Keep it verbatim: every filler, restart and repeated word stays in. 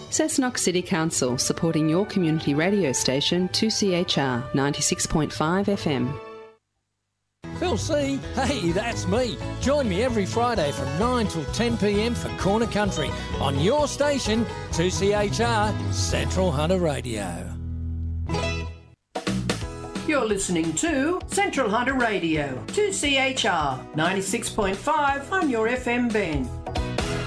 Cessnock City Council, supporting your community radio station, two C H R ninety-six point five F M. Phil C, hey, that's me. Join me every Friday from nine till ten p m for Corner Country on your station, two C H R Central Hunter Radio. You're listening to Central Hunter Radio, two C H R ninety-six point five on your F M band.